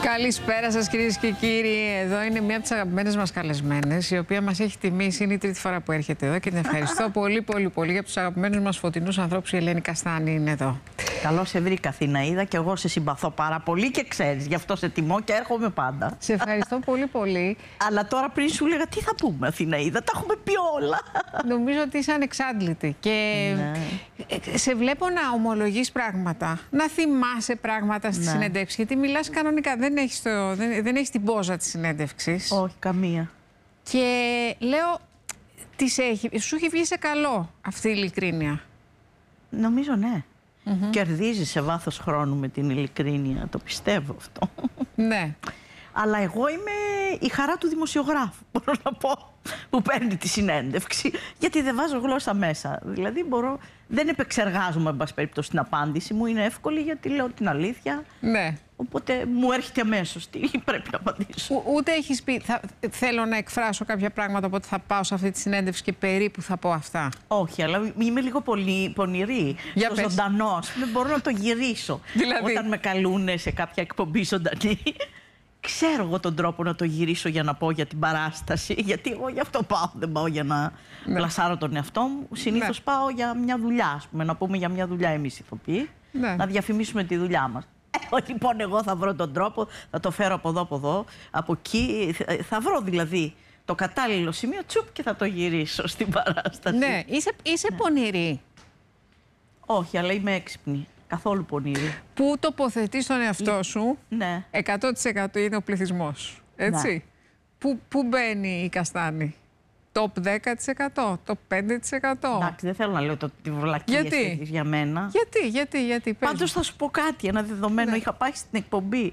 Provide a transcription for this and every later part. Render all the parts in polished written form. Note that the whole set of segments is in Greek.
Καλησπέρα σας κυρίες και κύριοι. Εδώ είναι μία από τις αγαπημένες μας καλεσμένες, η οποία μας έχει τιμήσει. Είναι η τρίτη φορά που έρχεται εδώ και την ευχαριστώ πολύ για τους αγαπημένους μας φωτεινούς ανθρώπους. Η Ελένη Καστάνη είναι εδώ. Καλώς σε βρήκα, Αθηναίδα, και εγώ σε συμπαθώ πάρα πολύ και ξέρεις, γι' αυτό σε τιμώ και έρχομαι πάντα. Σε ευχαριστώ πολύ. Αλλά τώρα πριν σου λέγα τι θα πούμε, Αθηναίδα, τα έχουμε πει όλα. Νομίζω ότι είσαι ανεξάντλητη και σε βλέπω να ομολογείς πράγματα, να θυμάσαι πράγματα στη συνέντευξη, γιατί μιλάς κανονικά, δεν έχεις την πόζα της συνέντευξης. Όχι, καμία. Και λέω, σου έχει βγει σε καλό αυτή η ειλικρίνεια. Νομίζω ναι. Κερδίζει σε βάθος χρόνου με την ειλικρίνεια, το πιστεύω αυτό. Ναι. Αλλά εγώ είμαι η χαρά του δημοσιογράφου, μπορώ να πω, που παίρνει τη συνέντευξη, γιατί δεν βάζω γλώσσα μέσα. Δηλαδή δεν επεξεργάζομαι, εν πάση περιπτώσει, την απάντηση μου, είναι εύκολη γιατί λέω την αλήθεια. Ναι. Οπότε μου έρχεται αμέσως τι πρέπει να απαντήσω. Ούτε έχεις πει, θέλω να εκφράσω κάποια πράγματα, οπότε θα πάω σε αυτή τη συνέντευξη και περίπου θα πω αυτά. Όχι, αλλά είμαι λίγο πολύ πονηρή. Για στο ζωντανό, ας πούμε, μπορώ να το γυρίσω. Δηλαδή. Όταν με καλούνε σε κάποια εκπομπή ζωντανή, ξέρω εγώ τον τρόπο να το γυρίσω για να πω για την παράσταση. Γιατί εγώ γι' αυτό πάω. Δεν πάω για να πλασάρω τον εαυτό μου. Συνήθως πάω για μια δουλειά, ας πούμε, να πούμε για μια δουλειά εμείς ηθοποιοί, να διαφημίσουμε τη δουλειά μας. Λοιπόν, εγώ θα βρω τον τρόπο, θα το φέρω από εδώ, από εκεί. Θα βρω δηλαδή το κατάλληλο σημείο, τσουπ, και θα το γυρίσω στην παράσταση. Ναι, είσαι πονηρή. Όχι, αλλά είμαι έξυπνη. Καθόλου πονηρή. Πού τοποθετείς τον εαυτό σου, 100% είναι ο πληθυσμός. Έτσι. Ναι. Πού μπαίνει η Καστάνη? Top 10%, top 5%. Εντάξει, δεν θέλω να λέω τη βλακία για μένα. Γιατί. Πάντως θα σου πω κάτι, ένα δεδομένο. Είχα πάει στην εκπομπή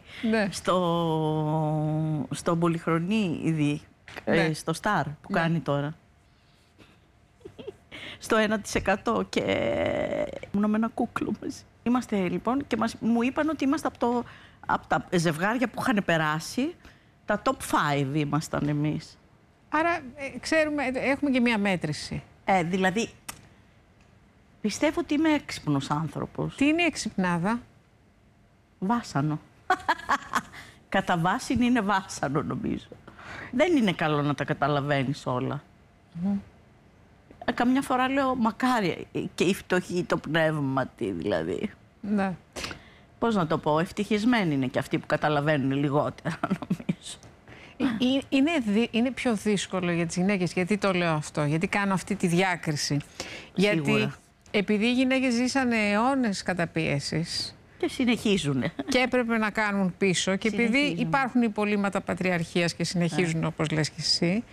στο Πολυχρονή ήδη, στο Star που κάνει τώρα. Στο 1% και ήμουν με ένα κούκλο μαζί. Είμαστε λοιπόν και μου είπαν ότι είμαστε από τα ζευγάρια που είχαν περάσει, τα top 5 ήμασταν εμείς. Άρα ξέρουμε, έχουμε και μία μέτρηση. Δηλαδή, πιστεύω ότι είμαι έξυπνος άνθρωπος. Τι είναι η εξυπνάδα? Βάσανο. Κατά βάση είναι βάσανο, νομίζω. Δεν είναι καλό να τα καταλαβαίνεις όλα. Καμιά φορά λέω μακάρι και η φτωχή το πνεύματι, δηλαδή. Ναι. Πώς να το πω, ευτυχισμένοι είναι και αυτοί που καταλαβαίνουν λιγότερα, νομίζω. Είναι πιο δύσκολο για τις γυναίκες. Γιατί το λέω αυτό? Γιατί κάνω αυτή τη διάκριση. Σίγουρα. Γιατί επειδή οι γυναίκες ζήσανε αιώνες καταπίεσης και συνεχίζουν. Και έπρεπε να κάνουν πίσω. Και επειδή υπάρχουν υπολείμματα πατριαρχίας και συνεχίζουν, όπως λες και εσύ,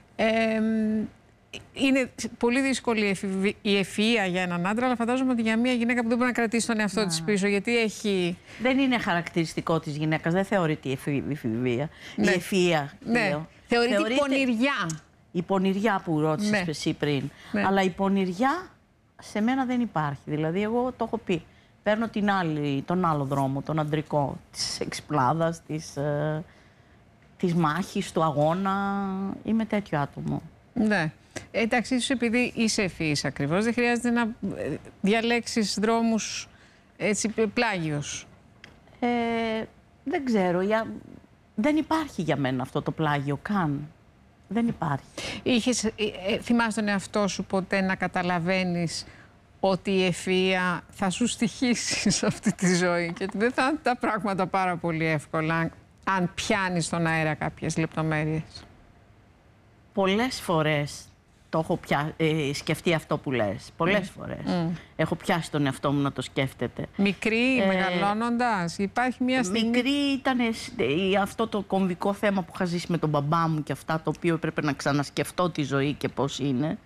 είναι πολύ δύσκολη η ευφυΐα για έναν άντρα, αλλά φαντάζομαι ότι για μια γυναίκα που δεν μπορεί να κρατήσει τον εαυτό της πίσω, γιατί έχει... Δεν είναι χαρακτηριστικό της γυναίκας, δεν θεωρείται η εφηβεία. Η ευφυΐα. Θεωρείται η πονηριά. Η πονηριά που ρώτησες εσύ πριν. Αλλά η πονηριά σε μένα δεν υπάρχει. Δηλαδή, εγώ το έχω πει. Παίρνω τον άλλο δρόμο, τον αντρικό, της εξυπνάδας, της μάχης, του αγώνα. Είμαι τέτοιο άτομο. Ναι. Εντάξει, ίσως επειδή είσαι ευφυής ακριβώς, δεν χρειάζεται να διαλέξεις δρόμους έτσι πλάγιος. Δεν ξέρω. Δεν υπάρχει για μένα αυτό το πλάγιο καν. Δεν υπάρχει. Θυμάσαι τον εαυτό σου ποτέ να καταλαβαίνεις ότι η ευφυΐα θα σου στοιχήσει σε αυτή τη ζωή και ότι δεν θα είναι τα πράγματα πάρα πολύ εύκολα αν πιάνεις στον αέρα κάποιες λεπτομέρειες? Πολλές φορές το έχω σκεφτεί αυτό που λες. Πολλές φορές. Έχω πιάσει τον εαυτό μου να το σκέφτεται. Μικρή, μεγαλώνοντας, υπάρχει μια στιγμή... Μικρή ήταν αυτό το κομβικό θέμα που είχα ζήσει με τον μπαμπά μου και αυτά, το οποίο έπρεπε να ξανασκεφτώ τη ζωή και πώς είναι.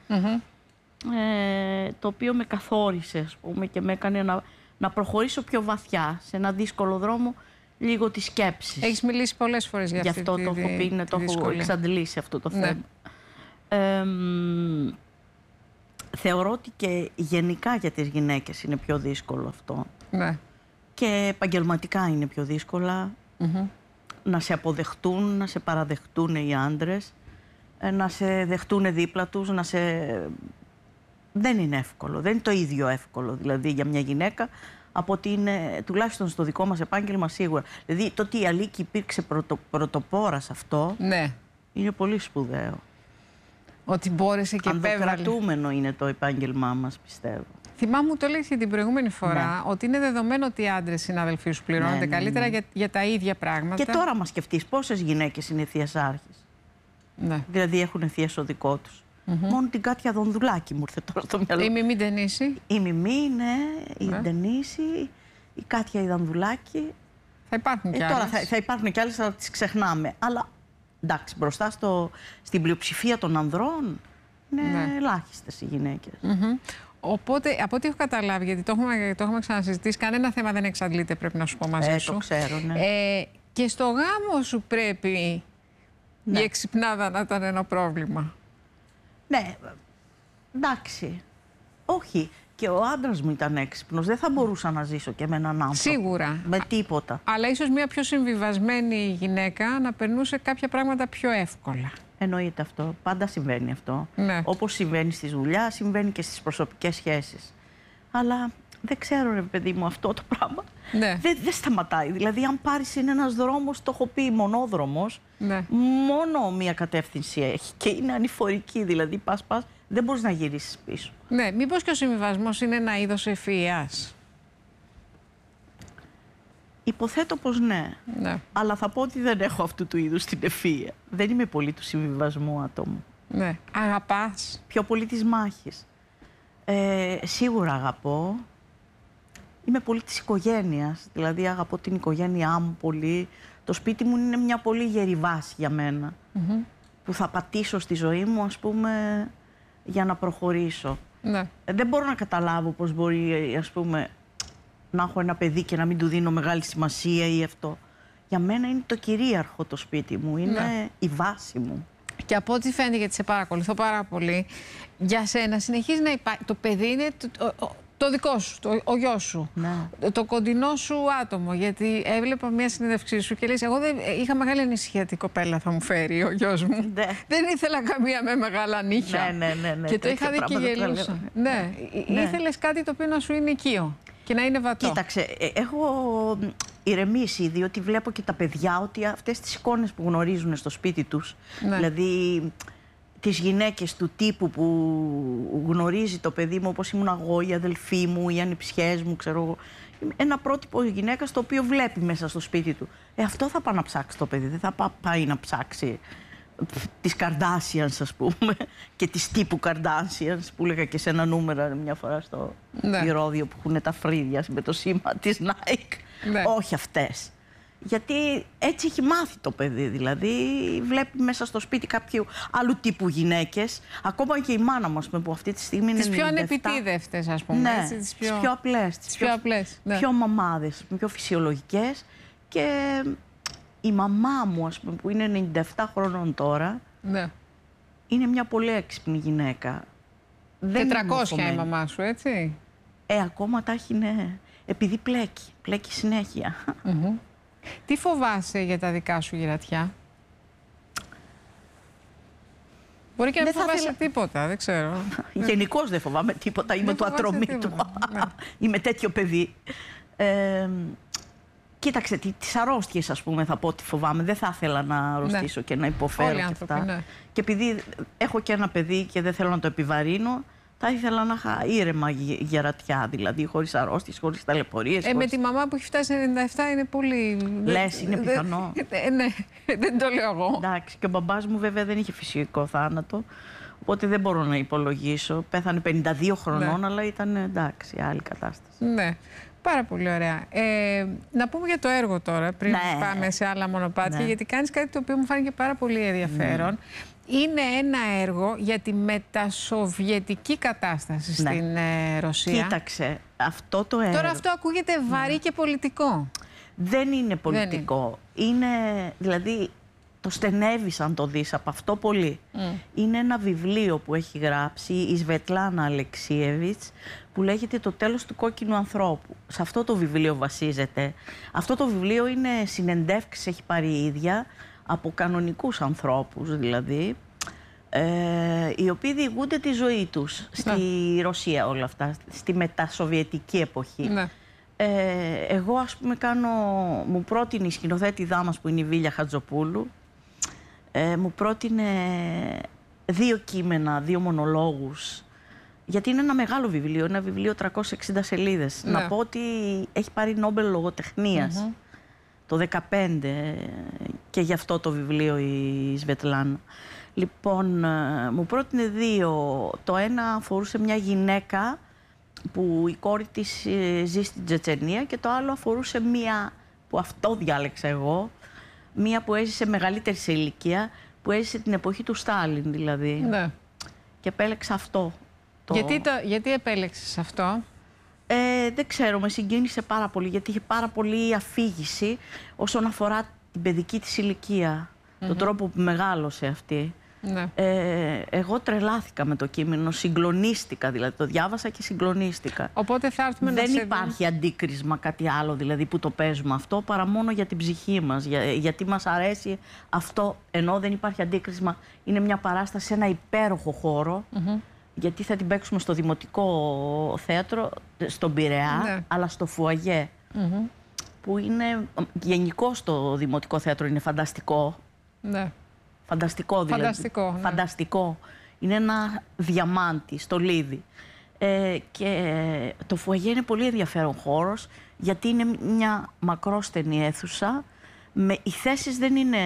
Το οποίο με καθόρισε, ας πούμε, και με έκανε να προχωρήσω πιο βαθιά σε ένα δύσκολο δρόμο, λίγο τη σκέψη. Έχεις μιλήσει πολλές φορές για αυτό. Γι' αυτό το έχω πει, το έχω εξαντλήσει αυτό το θέμα. Θεωρώ ότι και γενικά για τις γυναίκες είναι πιο δύσκολο αυτό. Ναι. Και επαγγελματικά είναι πιο δύσκολα να σε αποδεχτούν, να σε παραδεχτούν οι άντρες, να σε δεχτούν δίπλα τους, δεν είναι εύκολο. Δεν είναι το ίδιο εύκολο δηλαδή για μια γυναίκα από την, τουλάχιστον στο δικό μας επάγγελμα σίγουρα. Δηλαδή το ότι η Αλίκη υπήρξε πρωτοπόρα σε αυτό, ναι, είναι πολύ σπουδαίο. ότι μπόρεσε και επέβαλε. Ανδοκρατούμενο είναι το επάγγελμά μας, πιστεύω. Θυμάμαι μου το έλεγες και την προηγούμενη φορά, ότι είναι δεδομένο ότι οι άντρες συναδελφοί σου πληρώνονται καλύτερα για τα ίδια πράγματα. Και τώρα μας σκεφτείς πόσες γυναίκες είναι θείας άρχης. Ναι. Δηλαδή έχουν θεία δικό τους. Μόνο την Κάτια Δονδουλάκη μου ήρθε τώρα στο μυαλό. Η Μιμή Ντενίση. Η Μιμή, ναι, η Ντενίση, η Κάτια η Δανδουλάκη. Θα υπάρχουν κι άλλες. Τώρα θα υπάρχουν κι άλλες, αλλά τις ξεχνάμε. Αλλά εντάξει, μπροστά στην πλειοψηφία των ανδρών είναι ελάχιστες οι γυναίκες. Οπότε, από ό,τι έχω καταλάβει, γιατί το έχουμε ξανασυζητήσει, κανένα θέμα δεν εξαντλείται, πρέπει να σου πω μαζί σου. Το ξέρω, ναι. Και στο γάμο σου πρέπει η εξυπνάδα να ήταν ένα πρόβλημα. Ναι, εντάξει. Όχι. Και ο άντρας μου ήταν έξυπνος. Δεν θα μπορούσα να ζήσω και με έναν άνθρωπο. Σίγουρα. Με τίποτα. Αλλά ίσως μια πιο συμβιβασμένη γυναίκα να περνούσε κάποια πράγματα πιο εύκολα. Εννοείται αυτό. Πάντα συμβαίνει αυτό. Ναι. Όπως συμβαίνει στη δουλειά, συμβαίνει και στις προσωπικές σχέσεις. Αλλά δεν ξέρω, ρε παιδί μου, αυτό το πράγμα. Ναι. Δεν σταματάει. Δηλαδή, αν πάρεις είναι ένας δρόμος, το έχω πει, μονόδρομος, μόνο μία κατεύθυνση έχει και είναι ανηφορική. Δηλαδή, πας, δεν μπορείς να γυρίσεις πίσω. Ναι, μήπως και ο συμβιβασμός είναι ένα είδος ευφυΐας. Υποθέτω πως ναι. Ναι. Αλλά θα πω ότι δεν έχω αυτού του είδους την ευφυΐα. Δεν είμαι πολύ του συμβιβασμού άτομο. Ναι. Αγαπάς. Πιο πολύ της μάχης. Σίγουρα αγαπώ. Είμαι πολύ της οικογένειας. Δηλαδή αγαπώ την οικογένειά μου πολύ. Το σπίτι μου είναι μια πολύ γερή βάση για μένα. Που θα πατήσω στη ζωή μου, ας πούμε, για να προχωρήσω. Ναι. Δεν μπορώ να καταλάβω πώς μπορεί, ας πούμε, να έχω ένα παιδί και να μην του δίνω μεγάλη σημασία ή αυτό. Για μένα είναι το κυρίαρχο το σπίτι μου, είναι η βάση μου. Και από ό,τι φαίνεται, γιατί σε παρακολουθώ πάρα πολύ, για σένα συνεχίζει να υπάρχει. Το παιδί είναι το δικό σου, ο γιος σου, το κοντινό σου άτομο. Γιατί έβλεπα μια συνέντευξή σου και λες, εγώ δεν είχα μεγάλη ανησυχία τι κοπέλα θα μου φέρει ο γιος μου. Δεν ήθελα καμία με μεγάλα νύχια. Ναι. Και το είχα δει και γελούσα. Ναι. Ήθελες κάτι το οποίο να σου είναι οικείο και να είναι βατό. Κοίταξε, έχω ηρεμήσει, διότι βλέπω και τα παιδιά ότι αυτές τις εικόνες που γνωρίζουν στο σπίτι τους, δηλαδή τις γυναίκες του τύπου που γνωρίζει το παιδί μου, όπως ήμουν εγώ, η αδελφή μου, οι ανιψιές μου, ξέρω εγώ. Ένα πρότυπο γυναίκας το οποίο βλέπει μέσα στο σπίτι του. Αυτό θα πάει να ψάξει το παιδί, δεν θα πάει να ψάξει τις Kardashians, ας πούμε, και τις τύπου Kardashians που έλεγα και σε ένα νούμερο μια φορά στο ηρώδιο που έχουν τα φρύδια με το σήμα της Nike. Όχι αυτές. Γιατί έτσι έχει μάθει το παιδί, δηλαδή βλέπει μέσα στο σπίτι κάποιου άλλου τύπου γυναίκες, ακόμα και η μάνα μας που αυτή τη στιγμή είναι 97. Τις πιο ανεπιτίδευτες, ας πούμε. Ναι, έτσι, τις πιο απλές, τις πιο απλές, πιο μαμάδες, πιο φυσιολογικές. Και η μαμά μου, ας πούμε, που είναι 97 χρονών τώρα, είναι μια πολύ έξυπνη γυναίκα. 400 η μαμά σου, έτσι. Ακόμα τα έχει, ναι. Επειδή πλέκει συνέχεια. Τι φοβάσαι για τα δικά σου γυρατιά? Μπορεί και να μην φοβάσαι τίποτα, δεν ξέρω. Γενικώς δεν φοβάμαι τίποτα, είμαι το ατρωμί του. Είμαι τέτοιο παιδί. Κοίταξε, τις αρρώστιες, ας πούμε, θα πω ότι φοβάμαι. Δεν θα ήθελα να αρρωστήσω και να υποφέρω και αυτά. Και επειδή έχω και ένα παιδί και δεν θέλω να το επιβαρύνω, θα ήθελα να είχα ήρεμα γερατιά, δηλαδή χωρίς αρρώστιες, χωρίς ταλαιπωρίες. Με τη μαμά που έχει φτάσει 97 είναι πολύ. Λες, είναι πιθανό. Ναι, δεν το λέω εγώ. Εντάξει, και ο μπαμπάς μου βέβαια δεν είχε φυσικό θάνατο, οπότε δεν μπορώ να υπολογίσω. Πέθανε 52 χρονών, αλλά ήταν εντάξει, άλλη κατάσταση. Ναι. Πάρα πολύ ωραία. Να πούμε για το έργο τώρα, πριν πάμε σε άλλα μονοπάτια, γιατί κάνεις κάτι το οποίο μου φάνηκε πάρα πολύ ενδιαφέρον. Είναι ένα έργο για τη μετασοβιετική κατάσταση στην Ρωσία. Κοίταξε, αυτό το έργο... Τώρα αυτό ακούγεται βαρύ και πολιτικό. Δεν είναι πολιτικό. Είναι, δηλαδή, το στενεύεις αν το δεις από αυτό πολύ. Είναι ένα βιβλίο που έχει γράψει η Σβετλάνα Αλεξίεβιτς, που λέγεται «Το τέλος του κόκκινου ανθρώπου». Σε αυτό το βιβλίο βασίζεται. Αυτό το βιβλίο είναι συνεντεύξεις, έχει πάρει η ίδια, από κανονικούς ανθρώπους δηλαδή, οι οποίοι διηγούνται τη ζωή τους στη Ρωσία όλα αυτά, στη μετασοβιετική εποχή. Εγώ, ας πούμε, μου πρότεινε η σκηνοθέτηδά μας, που είναι η Βίλια Χατζοπούλου, μου πρότεινε 2 κείμενα, 2 μονολόγους, γιατί είναι ένα μεγάλο βιβλίο, ένα βιβλίο 360 σελίδες. Ναι. Να πω ότι έχει πάρει Νόμπελ λογοτεχνίας το 2015 και γι' αυτό το βιβλίο η Σβετλάνα. Λοιπόν, μου πρότεινε 2. Το ένα αφορούσε μια γυναίκα που η κόρη της ζει στην Τσετσενία και το άλλο αφορούσε μία, που αυτό διάλεξα εγώ, μία που έζησε μεγαλύτερη σε ηλικία, που έζησε την εποχή του Στάλιν δηλαδή. Ναι. Και επέλεξα αυτό. Γιατί επέλεξες αυτό? Δεν ξέρω, με συγκίνησε πάρα πολύ, γιατί είχε πάρα πολύ αφήγηση όσον αφορά την παιδική της ηλικία, τον τρόπο που μεγάλωσε αυτή. Ναι. Εγώ τρελάθηκα με το κείμενο, συγκλονίστηκα, δηλαδή το διάβασα και συγκλονίστηκα. Οπότε θα έρθουμε Δεν υπάρχει αντίκρισμα, κάτι άλλο δηλαδή που το παίζουμε αυτό, παρά μόνο για την ψυχή μας, γιατί μας αρέσει αυτό, ενώ δεν υπάρχει αντίκρισμα. Είναι μια παράσταση σε ένα υπέροχο χώρο, γιατί θα την παίξουμε στο Δημοτικό Θέατρο, στον Πειραιά, Ναι. αλλά στο Φουαγέ, που είναι, γενικώς το Δημοτικό Θέατρο είναι φανταστικό. Ναι. Φανταστικό δηλαδή. Φανταστικό, ναι. Φανταστικό. Είναι ένα διαμάντι, στολίδι. Και το Φουαγέ είναι πολύ ενδιαφέρον χώρος, γιατί είναι μια μακρόστενη αίθουσα. Οι θέσεις δεν είναι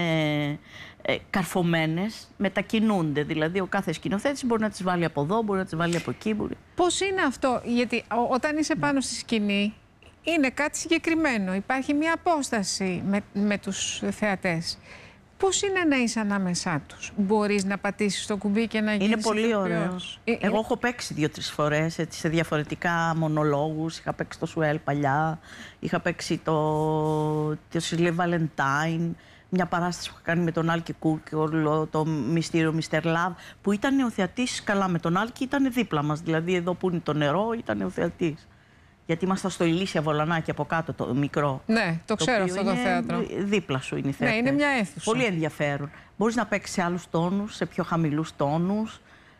καρφωμένες, μετακινούνται. Δηλαδή ο κάθε σκηνοθέτης μπορεί να τις βάλει από εδώ, μπορεί να τις βάλει από εκεί. Πώς είναι αυτό? Γιατί όταν είσαι πάνω στη σκηνή, είναι κάτι συγκεκριμένο. Υπάρχει μια απόσταση με τους θεατές. Πώς είναι να είσαι ανάμεσά τους? Μπορείς να πατήσεις το κουμπί και να γίνεις Είναι πολύ ηθοποιός? ωραίο. Εγώ έχω παίξει 2-3 φορές έτσι, σε διαφορετικά μονολόγους. Είχα παίξει το Σουέλ παλιά, είχα παίξει το Σιλέ Βαλεντάιν, μια παράσταση που είχα κάνει με τον Άλκη Κούρκολο, το Μυστήριο Μιστερ Λαβ, που ήταν ο θεατής, καλά με τον Άλκη ήταν δίπλα μας, δηλαδή εδώ που είναι το νερό ήταν ο θεατής. Γιατί ήμασταν στο Ηλίσια Βολανάκι από κάτω, το μικρό. Ναι, το ξέρω αυτό το θέατρο. Δίπλα σου είναι η θέατρο. Ναι, είναι μια αίθουσα. Πολύ ενδιαφέρον. Μπορείς να παίξεις σε άλλους τόνους, σε πιο χαμηλούς τόνους.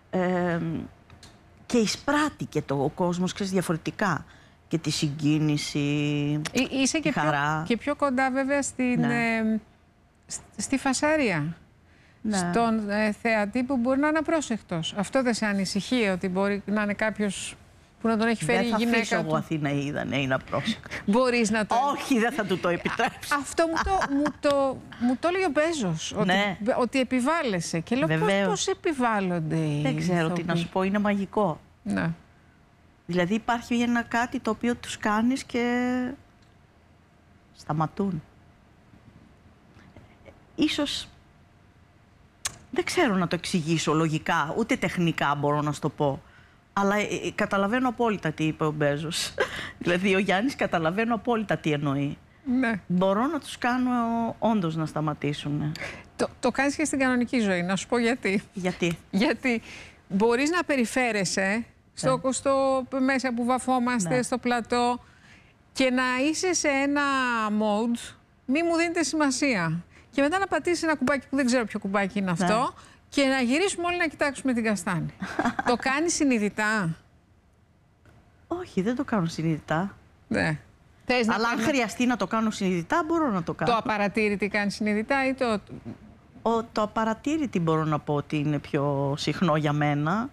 Και εισπράττει και ο κόσμος, ξέρεις, διαφορετικά. Και τη συγκίνηση, Είσαι τη χαρά. και πιο κοντά βέβαια στη φασαρία. Ναι. Στον θεατή που μπορεί να είναι απρόσεκτος. Αυτό δεν σε ανησυχεί, ότι μπορεί να είναι κάποιος που να τον έχει φέρει η γυναίκα του? Δεν θα αφήσω εγώ Αθηναίδα να είναι απρόσεκτο. Μπορείς να το... Όχι, δεν θα του το επιτρέψω. Αυτό μου το έλεγε ο Μπέζος, Ναι. ότι επιβάλλεσαι. Και λέω, πώς επιβάλλονται οι Δεν ξέρω τι να σου πω, είναι μαγικό. Ναι. Δηλαδή υπάρχει ένα κάτι το οποίο τους κάνεις και σταματούν. Ίσως δεν ξέρω να το εξηγήσω λογικά, ούτε τεχνικά μπορώ να σου το πω. Αλλά καταλαβαίνω απόλυτα τι είπε ο Μπέζος. Δηλαδή ο Γιάννης καταλαβαίνω απόλυτα τι εννοεί. Ναι. Μπορώ να τους κάνω όντως να σταματήσουν. Το κάνεις και στην κανονική ζωή, να σου πω γιατί. Γιατί μπορείς να περιφέρεσαι στο μέσα που βαφόμαστε, στο πλατό, και να είσαι σε ένα mode, μη μου δίνετε σημασία. Και μετά να πατήσεις ένα κουμπάκι που δεν ξέρω ποιο κουμπάκι είναι αυτό, και να γυρίσουμε όλοι να κοιτάξουμε την καστάνη. Το κάνεις συνειδητά? Όχι, δεν το κάνω συνειδητά. Ναι. Αλλά αν χρειαστεί να το κάνω συνειδητά, μπορώ να το κάνω. Το απαρατήρητη κάνεις συνειδητά ή το... Το απαρατήρητη μπορώ να πω ότι είναι πιο συχνό για μένα.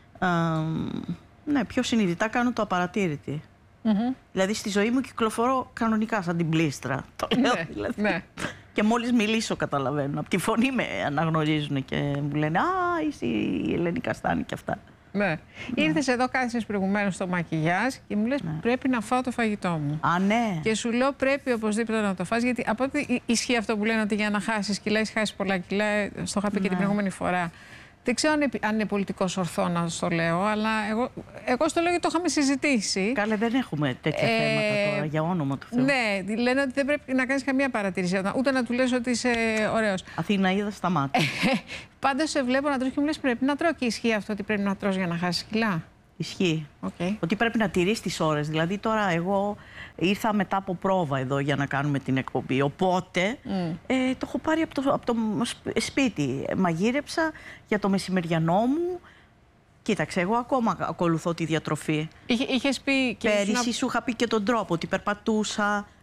Ναι, πιο συνειδητά κάνω το απαρατήρητη. Δηλαδή στη ζωή μου κυκλοφορώ κανονικά σαν την πλήστρα. Το λέω δηλαδή. Ναι. Και μόλις μιλήσω καταλαβαίνω. Από τη φωνή με αναγνωρίζουν και μου λένε «Α, είσαι η Ελένη Καστάνη» και αυτά. Ναι. Ήρθες εδώ, κάθισες προηγουμένως στο μακιγιάζ και μου λες πρέπει να φάω το φαγητό μου. Α, ναι. Και σου λέω πρέπει οπωσδήποτε να το φας, γιατί από ό,τι ισχύει αυτό που λένε ότι για να χάσεις κιλά, έχεις χάσει πολλά κιλά, στο είχα πει και την προηγούμενη φορά. Δεν ξέρω αν είναι πολιτικός ορθό να στο λέω, αλλά εγώ στο λέω γιατί το είχαμε συζητήσει. Καλέ, δεν έχουμε τέτοια θέματα τώρα, για όνομα του Θεού. Ναι, λένε ότι δεν πρέπει να κάνεις καμία παρατήρηση, ούτε να του λες ότι είσαι ωραίος. Αθηναίδα στα μάτια. Πάντως σε βλέπω να τρως και μου λες πρέπει να τρώω, και ισχύει αυτό ότι πρέπει να τρως για να χάσεις κιλά? Ισχύει. Okay. Ότι πρέπει να τηρείς τις ώρες. Δηλαδή τώρα εγώ ήρθα μετά από πρόβα εδώ για να κάνουμε την εκπομπή. Οπότε το έχω πάρει από το σπίτι. Μαγείρεψα για το μεσημεριανό μου. Κοίταξε, εγώ ακόμα ακολουθώ τη διατροφή. Είχες πει και πέρυσι σου είχα πει και τον τρόπο, ότι περπατούσα